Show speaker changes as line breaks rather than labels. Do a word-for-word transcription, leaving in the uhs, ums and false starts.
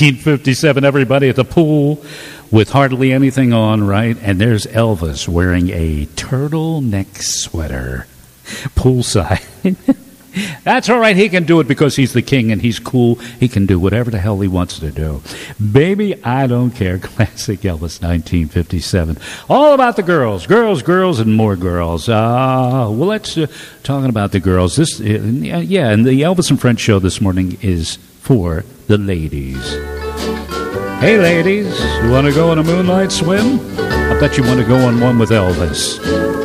nineteen fifty-seven, everybody at the pool with hardly anything on, right? And there's Elvis wearing a turtleneck sweater poolside. That's all right. He can do it because he's the king and he's cool. He can do whatever the hell he wants to do. Baby, I don't care. Classic Elvis, nineteen fifty-seven. All about the girls. Girls, girls, and more girls. Uh, well, let's uh, talking about the girls. This, uh, yeah, and the Elvis and Friends show this morning is for the ladies. Hey, ladies, you want to go on a moonlight swim? I bet you want to go on one with Elvis.